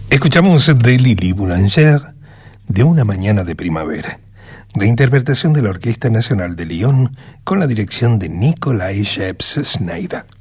Escuchamos de Lili Boulanger, De una mañana de primavera, la interpretación de la Orquesta Nacional de Lyon con la dirección de Nikolai Sheps-Sneijder.